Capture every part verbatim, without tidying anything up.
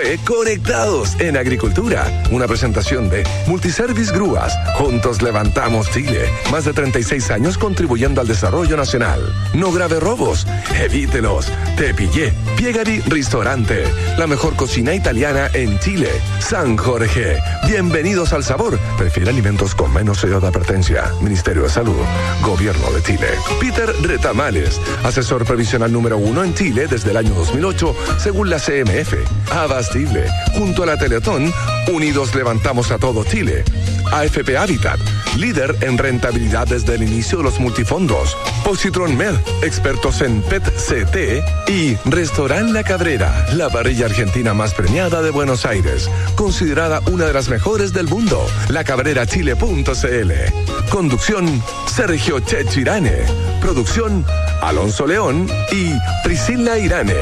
Chile conectados en agricultura. Una presentación de Multiservice Grúas. Juntos levantamos Chile. Más de treinta y seis años contribuyendo al desarrollo nacional. No grave robos. Evítelos. Te pillé. Piegari Restaurante. La mejor cocina italiana en Chile. San Jorge. Bienvenidos al sabor. Prefiere alimentos con menos sello de advertencia. Ministerio de Salud. Gobierno de Chile. Peter Retamales. Asesor previsional número uno en Chile desde el año dos mil ocho, según la C M F. Abastible. Junto a la Teletón, unidos levantamos a todo Chile. A F P Habitat, líder en rentabilidad desde el inicio de los multifondos. Positron Med, expertos en P E T C T. Y Restaurant La Cabrera, la parrilla argentina más premiada de Buenos Aires. Considerada una de las mejores del mundo. la cabrera chile punto c l. Conducción, Sergio Checho Irane. Producción, Alonso León y Priscila Irane.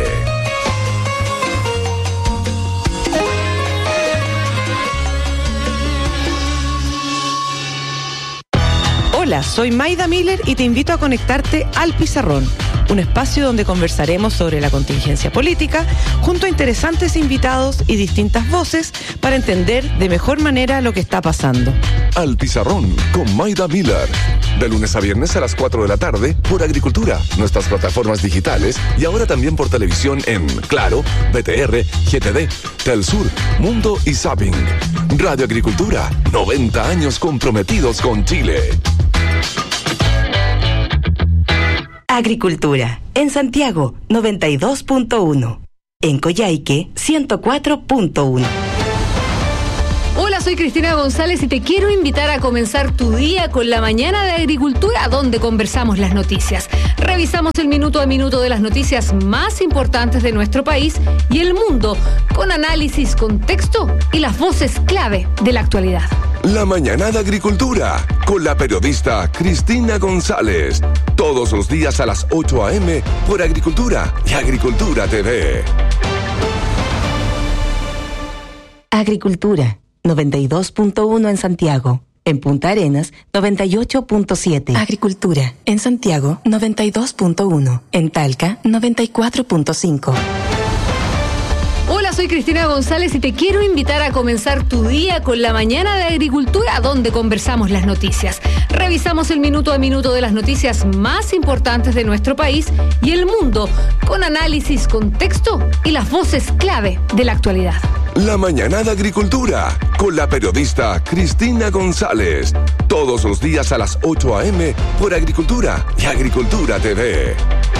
Hola, soy Maida Miller y te invito a conectarte al Pizarrón, un espacio donde conversaremos sobre la contingencia política junto a interesantes invitados y distintas voces para entender de mejor manera lo que está pasando. Al Pizarrón con Maida Miller, de lunes a viernes a las cuatro de la tarde por Agricultura, nuestras plataformas digitales y ahora también por televisión en Claro, B T R, G T D, Telsur, Mundo y Zapping. Radio Agricultura, noventa años comprometidos con Chile. Agricultura, en Santiago, noventa y dos punto uno. En Coyhaique, ciento cuatro punto uno. Hola, soy Cristina González y te quiero invitar a comenzar tu día con la mañana de Agricultura, donde conversamos las noticias. Revisamos el minuto a minuto de las noticias más importantes de nuestro país y el mundo, con análisis, contexto y las voces clave de la actualidad. La mañana de Agricultura, con la periodista Cristina González. Todos los días a las ocho a eme por Agricultura y Agricultura T V. Agricultura, noventa y dos punto uno en Santiago. En Punta Arenas, noventa y ocho punto siete. Agricultura, en Santiago, noventa y dos punto uno. En Talca, noventa y cuatro punto cinco. Hola, soy Cristina González y te quiero invitar a comenzar tu día con la mañana de Agricultura, donde conversamos las noticias. Revisamos el minuto a minuto de las noticias más importantes de nuestro país y el mundo, con análisis, contexto y las voces clave de la actualidad. La mañana de Agricultura, con la periodista Cristina González. Todos los días a las ocho a eme por Agricultura y Agricultura T V.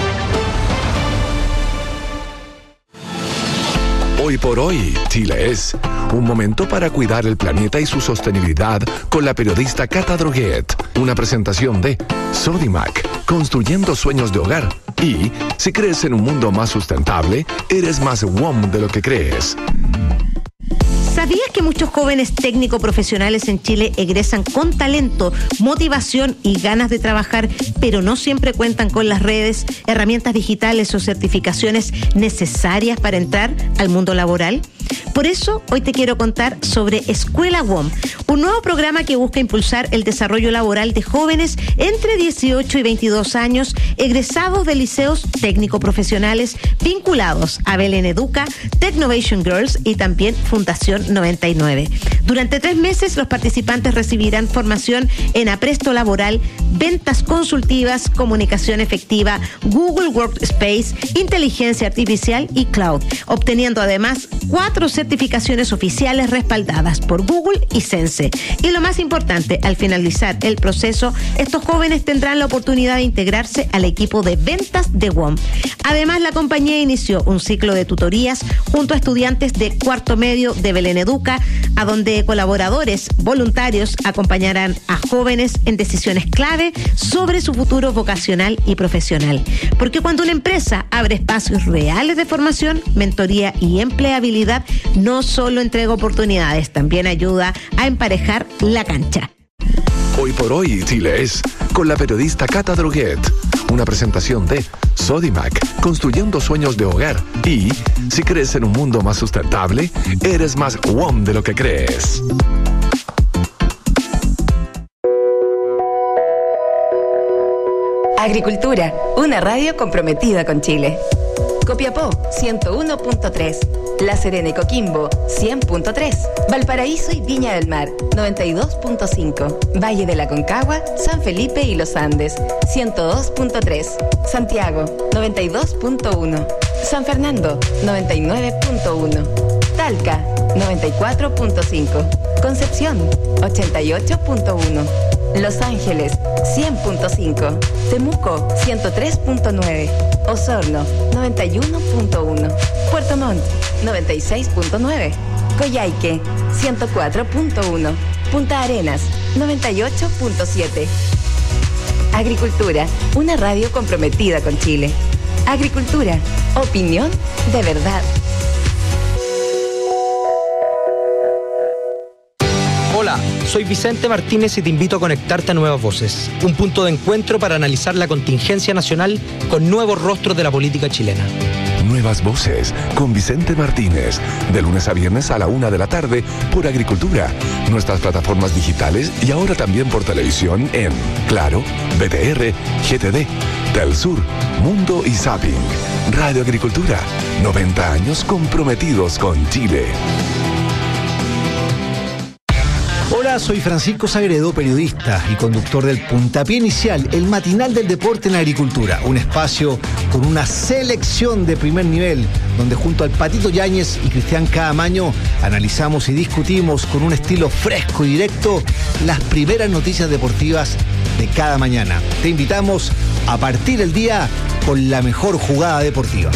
Hoy por hoy, Chile es un momento para cuidar el planeta y su sostenibilidad con la periodista Cata Droguet. Una presentación de Sodimac, construyendo sueños de hogar. Y si crees en un mundo más sustentable, eres más W O M de lo que crees. ¿Sabías que muchos jóvenes técnico profesionales en Chile egresan con talento, motivación y ganas de trabajar, pero no siempre cuentan con las redes, herramientas digitales o certificaciones necesarias para entrar al mundo laboral? Por eso, hoy te quiero contar sobre Escuela W O M, un nuevo programa que busca impulsar el desarrollo laboral de jóvenes entre dieciocho y veintidós años, egresados de liceos técnico-profesionales vinculados a Belén Educa, Technovation Girls y también Fundación noventa y nueve. Durante tres meses, los participantes recibirán formación en apresto laboral, ventas consultivas, comunicación efectiva, Google Workspace, inteligencia artificial y cloud, obteniendo además cuatro certificaciones oficiales respaldadas por Google y Sense. Y lo más importante, al finalizar el proceso, estos jóvenes tendrán la oportunidad de integrarse al equipo de ventas de W O M. Además, la compañía inició un ciclo de tutorías junto a estudiantes de cuarto medio de Belén Educa, a donde colaboradores voluntarios acompañarán a jóvenes en decisiones clave sobre su futuro vocacional y profesional. Porque cuando una empresa abre espacios reales de formación, mentoría y empleabilidad, no solo entrega oportunidades, también ayuda a emparejar la cancha. Hoy por hoy, Chile es con la periodista Cata Droguet. Una presentación de Sodimac, construyendo sueños de hogar. Y si crees en un mundo más sustentable, eres más W O M de lo que crees. Agricultura, una radio comprometida con Chile. Copiapó, ciento uno punto tres. La Serena y Coquimbo, cien punto tres. Valparaíso y Viña del Mar, noventa y dos punto cinco. Valle de la Concagua, San Felipe y Los Andes, ciento dos punto tres. Santiago, noventa y dos punto uno. San Fernando, noventa y nueve punto uno. Talca, noventa y cuatro punto cinco. Concepción, ochenta y ocho punto uno. Los Ángeles, cien punto cinco. Temuco, ciento tres punto nueve. Osorno, noventa y uno punto uno. Puerto Montt, noventa y seis punto nueve. Coyhaique, ciento cuatro punto uno. Punta Arenas, noventa y ocho punto siete. Agricultura, una radio comprometida con Chile. Agricultura, opinión de verdad. Hola, soy Vicente Martínez y te invito a conectarte a Nuevas Voces, un punto de encuentro para analizar la contingencia nacional con nuevos rostros de la política chilena. Nuevas Voces con Vicente Martínez, de lunes a viernes a la una de la tarde por Agricultura, nuestras plataformas digitales y ahora también por televisión en Claro, B T R, G T D, Telsur, Mundo y Zapping. Radio Agricultura, noventa años comprometidos con Chile. Hola, soy Francisco Sagredo, periodista y conductor del Puntapié Inicial, el matinal del deporte en agricultura. Un espacio con una selección de primer nivel, donde junto al Patito Yáñez y Cristian Caamaño analizamos y discutimos con un estilo fresco y directo las primeras noticias deportivas de cada mañana. Te invitamos a partir el día con la mejor jugada deportiva.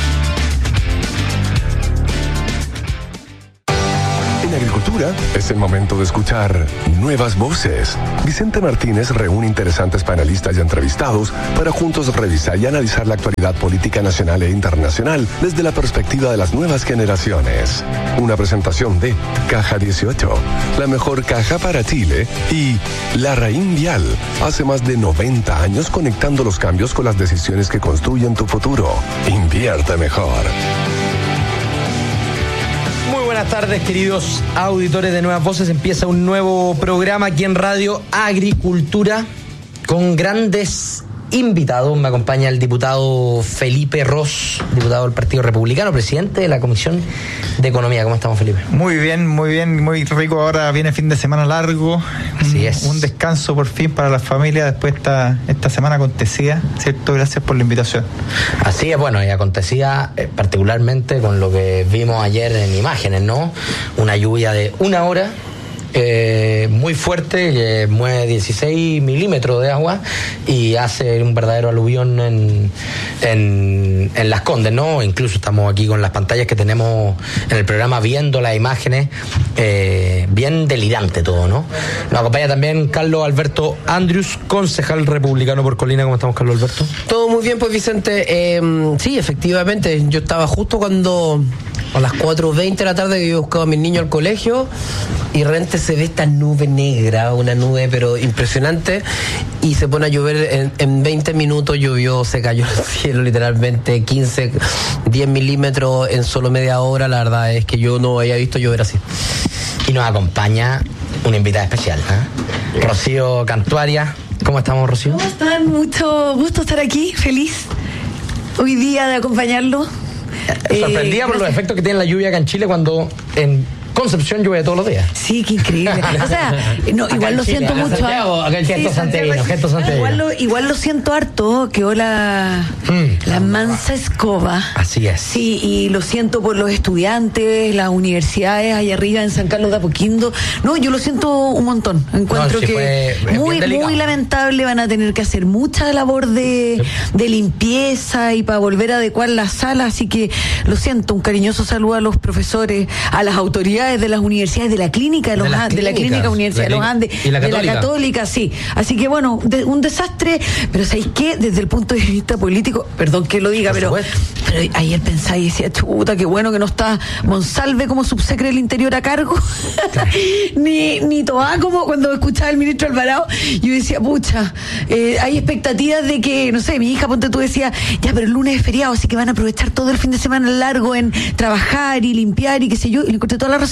En Agricultura es el momento de escuchar Nuevas Voces. Vicente Martínez reúne interesantes panelistas y entrevistados para juntos revisar y analizar la actualidad política nacional e internacional desde la perspectiva de las nuevas generaciones. Una presentación de Caja dieciocho, la mejor caja para Chile, y La Raín Vial, hace más de noventa años conectando los cambios con las decisiones que construyen tu futuro. Invierte mejor. Buenas tardes, queridos auditores de Nuevas Voces. Empieza un nuevo programa aquí en Radio Agricultura con grandes invitados. Me acompaña el diputado Felipe Ros, diputado del Partido Republicano, presidente de la Comisión de Economía. ¿Cómo estamos, Felipe? Muy bien, muy bien, muy rico. Ahora viene fin de semana largo. Así un, es. Un descanso por fin para la familia después de esta, esta semana acontecida, ¿cierto? Gracias por la invitación. Así es, bueno, y acontecía eh, particularmente con lo que vimos ayer en imágenes, ¿no? Una lluvia de una hora. Eh, muy fuerte, que mueve dieciséis milímetros de agua y hace un verdadero aluvión en, en, en Las Condes, ¿no? Incluso estamos aquí con las pantallas que tenemos en el programa viendo las imágenes, eh, bien delirante todo, ¿no? Nos acompaña también Carlos Alberto Andrews, concejal republicano por Colina. ¿Cómo estamos, Carlos Alberto? Todo muy bien, pues, Vicente. Eh, sí, efectivamente, yo estaba justo cuando a las cuatro veinte de la tarde que yo buscaba a mis niños al colegio y de repente se ve esta nube negra, una nube pero impresionante, y se pone a llover en, en veinte minutos. Llovió, se cayó el cielo literalmente quince, diez milímetros en solo media hora. La verdad es que yo no había visto llover así. Y nos acompaña una invitada especial, ¿eh? Rocío Cantuaria. ¿Cómo estamos, Rocío? ¿Cómo están? Mucho gusto estar aquí, feliz hoy día de acompañarlo. Sorprendida eh, por los efectos que tiene la lluvia acá en Chile cuando en Concepción llueve todos los días. Sí, qué increíble. O sea, no, igual lo siento mucho. Santiago, acá el gesto santiaguino, gesto santiaguino. Igual lo, igual lo siento harto, que hola mm, la mansa escoba. Así es. Sí, y lo siento por los estudiantes, las universidades allá arriba en San Carlos de Apoquindo. No, yo lo siento un montón. Encuentro no, sí, que fue, muy, muy lamentable. Van a tener que hacer mucha labor de, sí. de limpieza y para volver a adecuar las salas. Así que lo siento, un cariñoso saludo a los profesores, a las autoridades de las universidades, de la clínica de, los de, Andes, de la clínica Universidad de los Andes, y la de la Católica, sí. Así que bueno, de, un desastre, pero ¿sabéis qué? Desde el punto de vista político, perdón que lo diga, pero, pero ayer pensaba y decía, chuta, qué bueno que no está Monsalve como subsecretario del Interior a cargo, claro. ni, ni Toá como cuando escuchaba al ministro Alvarado. Yo decía, pucha, eh, hay expectativas de que, no sé, mi hija, ponte tú, decía, ya, pero el lunes es feriado, así que van a aprovechar todo el fin de semana largo en trabajar y limpiar y qué sé yo, y le encontré toda la razón.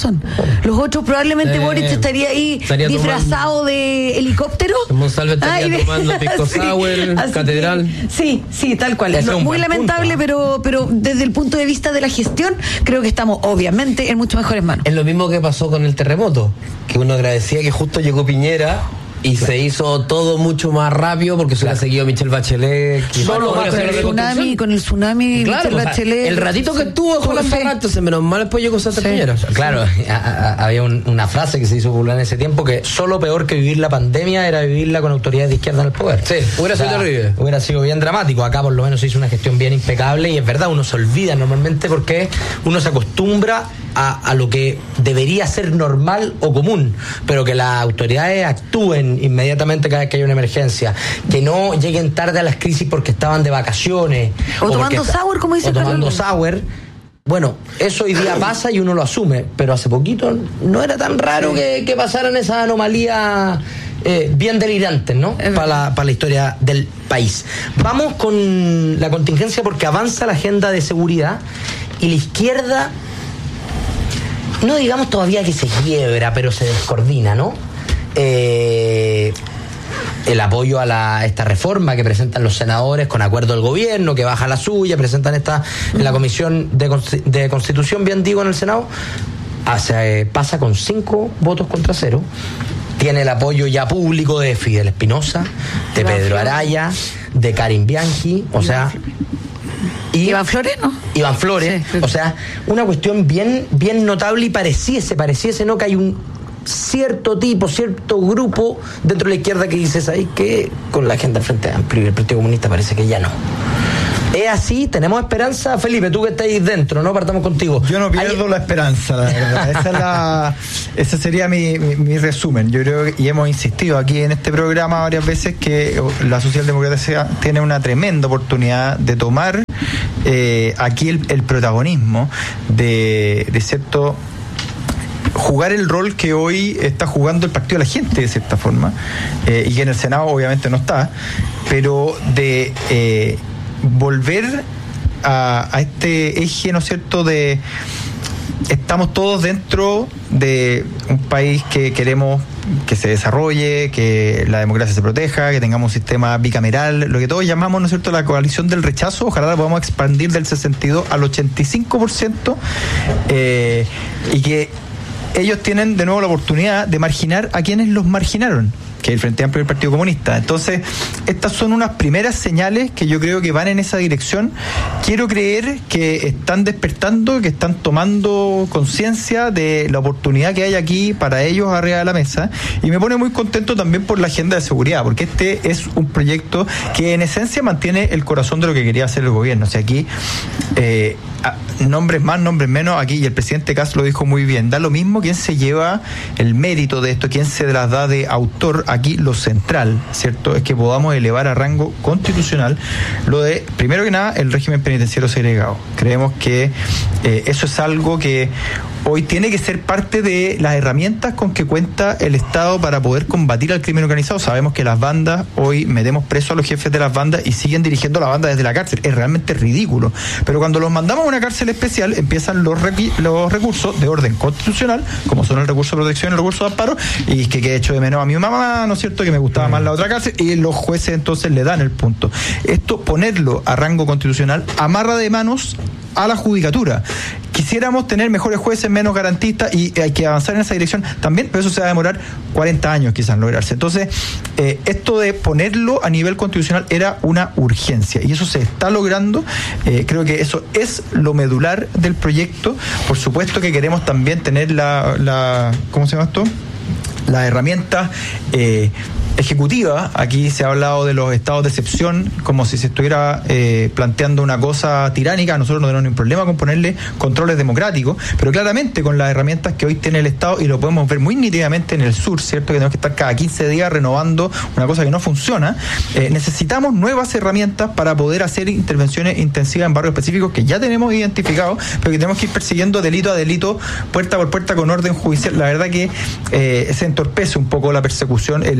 razón. Los otros probablemente eh, Boric estaría ahí estaría disfrazado tomando, de helicóptero. Monsalve estaría Ay, tomando pisco sí, sour, catedral. Que, sí, sí, tal cual. Es muy lamentable, pero, pero desde el punto de vista de la gestión, creo que estamos obviamente en mucho mejores manos. Es lo mismo que pasó con el terremoto, que uno agradecía que justo llegó Piñera y claro. se hizo todo mucho más rápido porque se claro. le ha seguido Michelle Bachelet. Solo con el tsunami, con el tsunami, claro, Michelle Bachelet. El ratito que estuvo con las barras, entonces menos mal después llegó Santa sí. Piñera. Claro, a, a, había un, una frase que se hizo popular en ese tiempo que solo peor que vivir la pandemia era vivirla con autoridades de izquierda en el poder. Sí, hubiera o sea, sido terrible. Hubiera sido bien dramático. Acá por lo menos se hizo una gestión bien impecable y es verdad, uno se olvida normalmente porque uno se acostumbra a, a lo que debería ser normal o común, pero que las autoridades actúen inmediatamente cada vez que hay una emergencia, que no lleguen tarde a las crisis porque estaban de vacaciones o, o tomando sour, como dice o tomando sour. Bueno, eso hoy día pasa y uno lo asume, pero hace poquito no era tan raro que, que pasaran esas anomalías eh, bien delirantes, ¿no? Para la, para la historia del país. Vamos con la contingencia porque avanza la agenda de seguridad y la izquierda, no digamos todavía que se quiebra, pero se descoordina, ¿no? Eh, el apoyo a la, esta reforma que presentan los senadores con acuerdo del gobierno, que baja la suya, presentan esta en la Comisión de, de Constitución, bien digo, en el Senado, hace, pasa con cinco votos contra cero. Tiene el apoyo ya público de Fidel Espinosa, de Pedro Araya, de Karim Bianchi, o sea... Y Iván Flores, ¿no? Iván Flores, sí. O sea, una cuestión bien, bien notable y pareciese, pareciese, ¿no? Que hay un cierto tipo, cierto grupo dentro de la izquierda que dice, ¿sabes qué? Con la agenda del Frente Amplio y el Partido Comunista parece que ya no. ¿Es así? ¿Tenemos esperanza? Felipe, tú que estás ahí dentro, ¿no? Partamos contigo. Yo no pierdo Hay... la esperanza, la verdad. Esa es la, ese sería mi, mi, mi resumen. Yo creo que, y hemos insistido aquí en este programa varias veces, que la socialdemocracia tiene una tremenda oportunidad de tomar eh, aquí el, el protagonismo de, de cierto... jugar el rol que hoy está jugando el Partido de la Gente, de cierta forma, eh, y que en el Senado obviamente no está, pero de eh, volver a, a este eje, ¿no es cierto?, de estamos todos dentro de un país que queremos que se desarrolle, que la democracia se proteja, que tengamos un sistema bicameral, lo que todos llamamos, ¿no es cierto?, la coalición del rechazo. Ojalá la podamos expandir del sesenta y dos al ochenta y cinco por ciento, eh, y que ellos tienen de nuevo la oportunidad de marginar a quienes los marginaron, que es el Frente Amplio y el Partido Comunista. Entonces, estas son unas primeras señales que yo creo que van en esa dirección. Quiero creer que están despertando, que están tomando conciencia de la oportunidad que hay aquí para ellos arriba de la mesa, y me pone muy contento también por la agenda de seguridad, porque este es un proyecto que en esencia mantiene el corazón de lo que quería hacer el gobierno. O sea, aquí eh, nombres más, nombres menos, aquí, y el presidente Castro lo dijo muy bien, da lo mismo quién se lleva el mérito de esto, quién se las da de autor. Aquí lo central, ¿cierto?, es que podamos elevar a rango constitucional lo de, primero que nada, el régimen penitenciario segregado. Creemos que eh, eso es algo que hoy tiene que ser parte de las herramientas con que cuenta el Estado para poder combatir al crimen organizado. Sabemos que las bandas, hoy metemos presos a los jefes de las bandas y siguen dirigiendo la banda desde la cárcel. Es realmente ridículo. Pero cuando los mandamos a una cárcel especial, empiezan los, requ- los recursos de orden constitucional, como son el recurso de protección y el recurso de amparo, y que quede hecho de menos a mi mamá, ¿no es cierto?, que me gustaba más la otra cárcel, y los jueces entonces le dan el punto. Esto, ponerlo a rango constitucional, amarra de manos a la judicatura. Quisiéramos tener mejores jueces, menos garantistas, y hay que avanzar en esa dirección también, pero eso se va a demorar cuarenta años quizás lograrse. Entonces, eh, esto de ponerlo a nivel constitucional era una urgencia, y eso se está logrando. Eh, creo que eso es lo medular del proyecto. Por supuesto que queremos también tener la, la ¿cómo se llama esto?, las herramientas eh, ejecutivas. Aquí se ha hablado de los estados de excepción como si se estuviera eh, planteando una cosa tiránica. Nosotros no tenemos ningún problema con ponerle controles democráticos, pero claramente con las herramientas que hoy tiene el Estado, y lo podemos ver muy nítidamente en el sur, ¿cierto?, que tenemos que estar cada quince días renovando una cosa que no funciona. Eh, necesitamos nuevas herramientas para poder hacer intervenciones intensivas en barrios específicos que ya tenemos identificados, pero que tenemos que ir persiguiendo delito a delito, puerta por puerta, con orden judicial. La verdad que eh, se entorpece un poco la persecución, el, el, el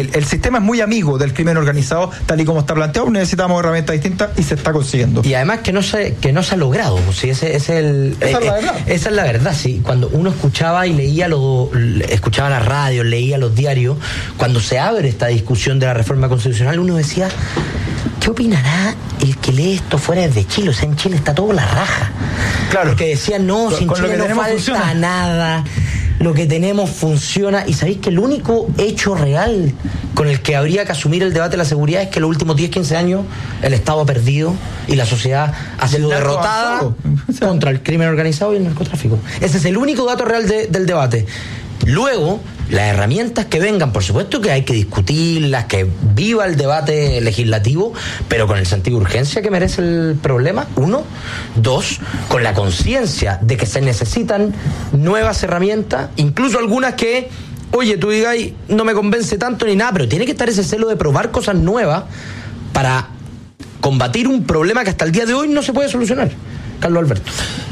el, el sistema es muy amigo del crimen organizado, tal y como está planteado. Necesitamos herramientas distintas y se está consiguiendo. Y además que no se, que no se ha logrado. ¿Sí? Ese, ese el, esa eh, es la verdad. Esa es la verdad, sí. Cuando uno escuchaba y leía, lo, escuchaba la radio, leía los diarios, cuando se abre esta discusión de la reforma constitucional, uno decía, ¿qué opinará el que lee esto fuera de Chile? O sea, en Chile está todo la raja. Claro. Porque decían, no, con, sin con Chile lo que no falta funciona. nada. Lo que tenemos funciona. Y sabéis que el único hecho real con el que habría que asumir el debate de la seguridad es que los últimos diez, quince años el Estado ha perdido y la sociedad ha sido derrotada contra el crimen organizado y el narcotráfico. Ese es el único dato real de, del debate. Luego, las herramientas que vengan, por supuesto que hay que discutirlas, que viva el debate legislativo, pero con el sentido de urgencia que merece el problema, uno. Dos, con la conciencia de que se necesitan nuevas herramientas, incluso algunas que, oye, tú digas, no me convence tanto ni nada, pero tiene que estar ese celo de probar cosas nuevas para combatir un problema que hasta el día de hoy no se puede solucionar. Carlos Alberto.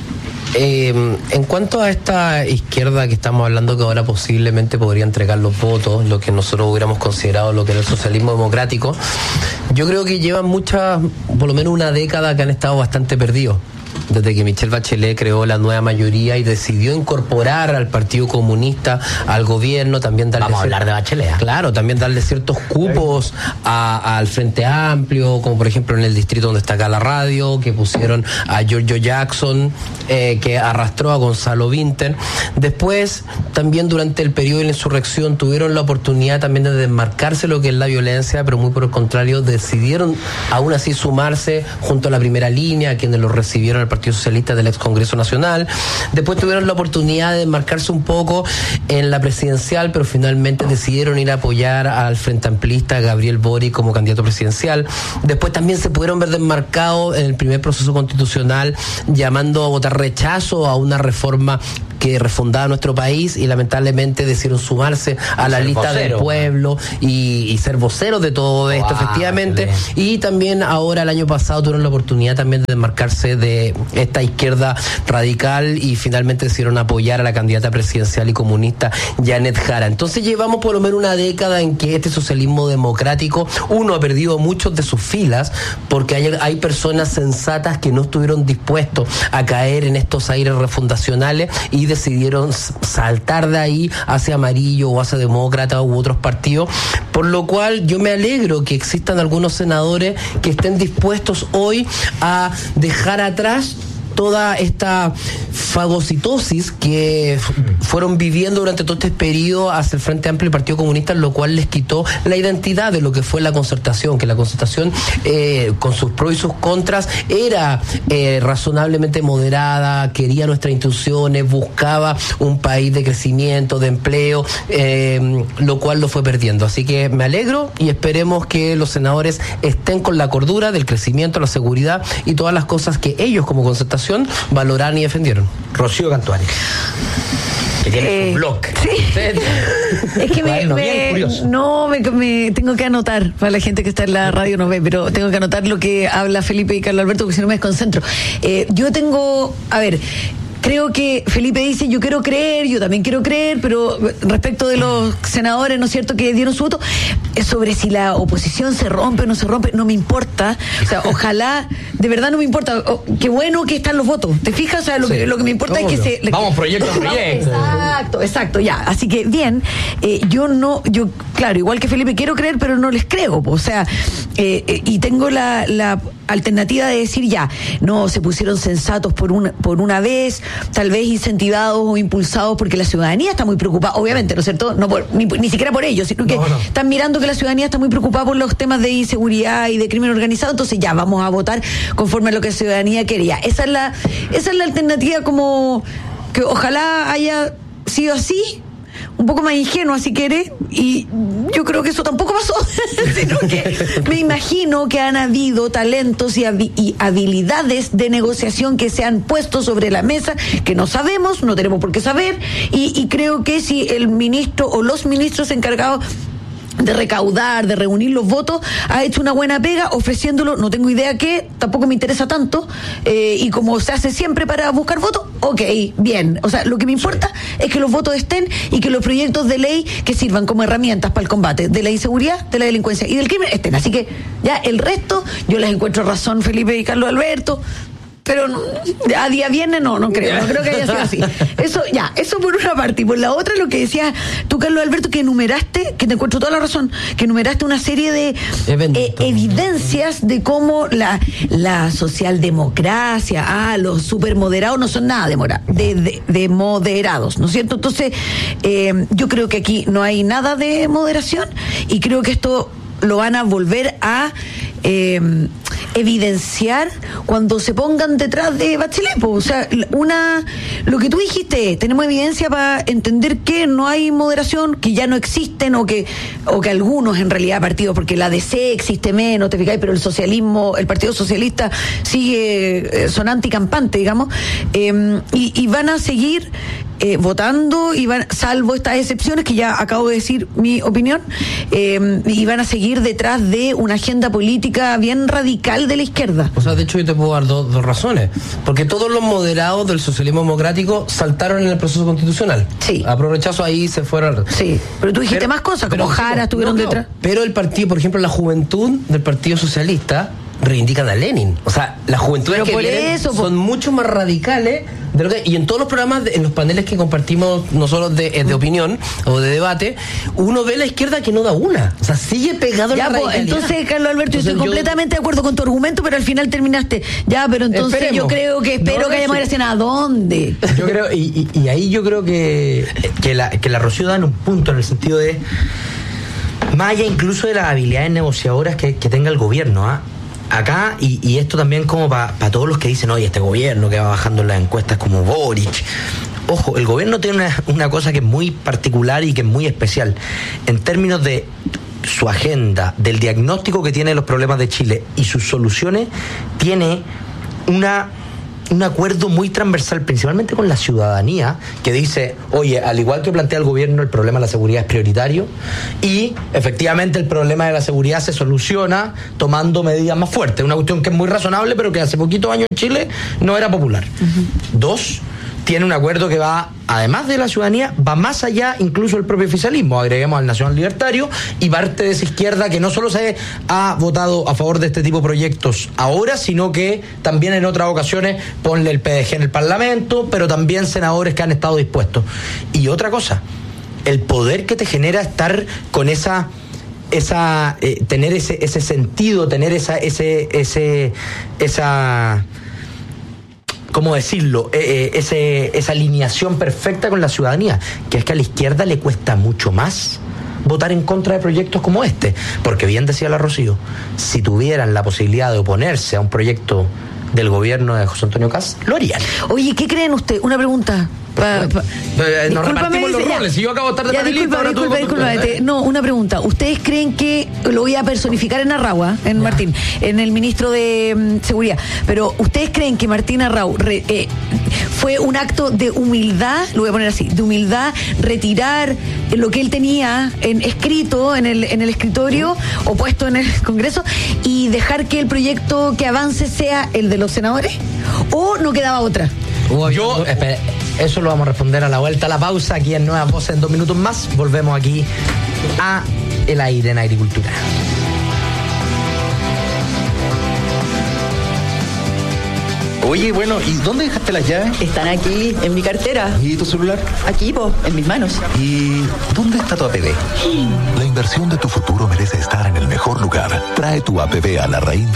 Eh, en cuanto a esta izquierda que estamos hablando, que ahora posiblemente podría entregar los votos, lo que nosotros hubiéramos considerado lo que era el socialismo democrático, yo creo que llevan muchas, por lo menos una década que han estado bastante perdidos. Desde que Michelle Bachelet creó la nueva mayoría y decidió incorporar al Partido Comunista al gobierno, también darle Vamos a hablar de Bachelet, ¿eh? Claro, también darle ciertos cupos a, al Frente Amplio, como por ejemplo en el distrito donde está acá la radio, que pusieron a Giorgio Jackson, eh, que arrastró a Gonzalo Vinter. Después, también durante el periodo de la insurrección, tuvieron la oportunidad también de desmarcarse lo que es la violencia, pero muy por el contrario, decidieron aún así sumarse junto a la primera línea, a quienes lo recibieron el Partido Socialista del ex Congreso Nacional. Después tuvieron la oportunidad de desmarcarse un poco en la presidencial, pero finalmente decidieron ir a apoyar al Frente Amplista Gabriel Boric como candidato presidencial. Después también se pudieron ver desmarcados en el primer proceso constitucional, llamando a votar rechazo a una reforma que refundaba nuestro país, y lamentablemente decidieron sumarse a la lista vocero, del pueblo y, y ser voceros de todo esto, wow, efectivamente. Y también ahora, el año pasado, tuvieron la oportunidad también de desmarcarse de esta izquierda radical y finalmente decidieron apoyar a la candidata presidencial y comunista Janet Jara. Entonces llevamos por lo menos una década en que este socialismo democrático, uno, ha perdido muchos de sus filas, porque hay, hay personas sensatas que no estuvieron dispuestos a caer en estos aires refundacionales y decidieron saltar de ahí hacia amarillo o hacia demócrata u otros partidos, por lo cual yo me alegro que existan algunos senadores que estén dispuestos hoy a dejar atrás toda esta fagocitosis que f- fueron viviendo durante todo este periodo hacia el Frente Amplio y el Partido Comunista, lo cual les quitó la identidad de lo que fue la concertación, que la concertación, eh, con sus pros y sus contras, era eh, razonablemente moderada, quería nuestras instituciones, buscaba un país de crecimiento, de empleo, eh, lo cual lo fue perdiendo. Así que me alegro y esperemos que los senadores estén con la cordura del crecimiento, la seguridad y todas las cosas que ellos como concertación valoraron y defendieron. Rocío Cantuani, que tiene Eh, su blog. sí. Es que me, Bueno, bien me- curioso. no me, me tengo que anotar, para la gente que está en la radio no ve, pero tengo que anotar lo que habla Felipe y Carlos Alberto, porque si no me desconcentro. Eh, yo tengo, a ver, creo que Felipe dice, yo quiero creer, yo también quiero creer, pero respecto de los senadores, ¿no es cierto?, que dieron su voto, es sobre si la oposición se rompe o no se rompe, no me importa. O sea, ojalá, de verdad no me importa. Oh, qué bueno que están los votos, ¿te fijas? O sea, lo, Sí. que, lo que me importa es que Obvio. se... Vamos, proyecto a proyecto. Exacto, exacto, ya. Así que, bien, eh, yo no, yo, claro, igual que Felipe, quiero creer, pero no les creo. O sea, eh, eh, y tengo la, la alternativa de decir, ya, no, se pusieron sensatos por una, por una vez, tal vez incentivados o impulsados porque la ciudadanía está muy preocupada, obviamente, ¿no es cierto? No por, ni, ni siquiera por ellos, sino que No, no. están mirando que la ciudadanía está muy preocupada por los temas de inseguridad y de crimen organizado, entonces ya, vamos a votar conforme a lo que la ciudadanía quería. Esa es la, esa es la alternativa, como que ojalá haya sido así, un poco más ingenua si quiere, y yo creo que eso tampoco pasó, sino que me imagino que han habido talentos y, habi- y habilidades de negociación que se han puesto sobre la mesa, que no sabemos, no tenemos por qué saber, y, y creo que si el ministro o los ministros encargados de recaudar, de reunir los votos, ha hecho una buena pega ofreciéndolo, no tengo idea qué, tampoco me interesa tanto, eh, y como se hace siempre para buscar votos, ok, bien. O sea, lo que me importa es que los votos estén y que los proyectos de ley que sirvan como herramientas para el combate de la inseguridad, de la delincuencia y del crimen estén. Así que ya el resto, yo les encuentro razón, Felipe y Carlos Alberto, pero no, a día viernes no, no creo, no creo que haya sido así. Eso, ya, eso por una parte. Y por la otra, lo que decías tú, Carlos Alberto, que enumeraste, que te encuentro toda la razón, que enumeraste una serie de eh, evidencias de cómo la, la socialdemocracia, ah, los supermoderados no son nada de, mora, de, de, de moderados, ¿no es cierto? Entonces, eh, yo creo que aquí no hay nada de moderación y creo que esto lo van a volver a eh, evidenciar cuando se pongan detrás de Bachelet. O sea, una lo que tú dijiste, tenemos evidencia para entender que no hay moderación, que ya no existen, o que o que algunos en realidad partidos, porque la D C existe menos, te fijáis, pero el socialismo, el Partido Socialista sigue eh, sonante y campante, digamos, eh, y, y van a seguir Eh, votando, y van, salvo estas excepciones que ya acabo de decir mi opinión, eh, y van a seguir detrás de una agenda política bien radical de la izquierda. O sea, de hecho yo te puedo dar dos, dos razones, porque todos los moderados del socialismo democrático saltaron en el proceso constitucional. Sí. A pro rechazo ahí se fueron. Sí, pero tú dijiste pero, más cosas, como pero, Jara estuvieron no, no, detrás. Pero el partido, por ejemplo, la juventud del Partido Socialista reivindican a Lenin. O sea, las juventudes que vienen eso, son mucho más radicales de lo que, y en todos los programas, de, en los paneles que compartimos nosotros de, de opinión o de debate, uno ve la izquierda que no da una. O sea, sigue pegado ya, en la pues, radicalidad. Entonces, Carlos Alberto, entonces, yo estoy completamente de acuerdo con tu argumento, pero al final terminaste. Ya, pero entonces esperemos. Yo creo que espero no, que haya moderación. ¿A dónde? Yo creo, y, y, y ahí yo creo que, que la, que la Rocío da en un punto, en el sentido de, más allá incluso de las habilidades negociadoras que, que tenga el gobierno, ¿ah? ¿eh? Acá, y, y esto también como para pa todos los que dicen, oye, este gobierno que va bajando en las encuestas como Boric. Ojo, el gobierno tiene una, una cosa que es muy particular y que es muy especial. En términos de su agenda, del diagnóstico que tiene de los problemas de Chile y sus soluciones, tiene una... un acuerdo muy transversal, principalmente con la ciudadanía, que dice, oye, al igual que plantea el gobierno, el problema de la seguridad es prioritario, y efectivamente el problema de la seguridad se soluciona tomando medidas más fuertes, una cuestión que es muy razonable, pero que hace poquitos años en Chile no era popular. Uh-huh. Dos, tiene un acuerdo que va, además de la ciudadanía, va más allá incluso del propio oficialismo, agreguemos al Nacional Libertario, y parte de esa izquierda que no solo se ha votado a favor de este tipo de proyectos ahora, sino que también en otras ocasiones ponle el P D G en el Parlamento, pero también senadores que han estado dispuestos. Y otra cosa, el poder que te genera estar con esa... esa eh, tener ese ese sentido, tener esa ese ese esa ¿cómo decirlo? Eh, eh, ese, esa alineación perfecta con la ciudadanía, que es que a la izquierda le cuesta mucho más votar en contra de proyectos como este, porque bien decía la Rocío, si tuvieran la posibilidad de oponerse a un proyecto del gobierno de José Antonio Kast, lo harían. Oye, ¿qué creen usted? Una pregunta. Pa, pa. Nos repartimos los ya, roles. Si yo acabo de estar de ya, disculpa, ahora disculpa, disculpa, disculpa. No, una pregunta. ¿Ustedes creen que, lo voy a personificar en Arrau, en ya. Martín, en el ministro de um, Seguridad, pero ¿ustedes creen que Martín Arrau re, eh, fue un acto de humildad, lo voy a poner así, de humildad, retirar lo que él tenía en escrito en el, en el escritorio o puesto en el Congreso y dejar que el proyecto que avance sea el de los senadores? ¿O no quedaba otra? Yo, espera, eso lo vamos a responder a la vuelta a la pausa aquí en Nuevas Voces en dos minutos más. Volvemos aquí a El Aire en Agricultura. Oye, bueno, ¿y dónde dejaste las llaves? Están aquí, en mi cartera. ¿Y tu celular? Aquí, po, en mis manos. ¿Y dónde está tu A P B? La inversión de tu futuro merece estar en el mejor lugar. Trae tu A P B a la raíz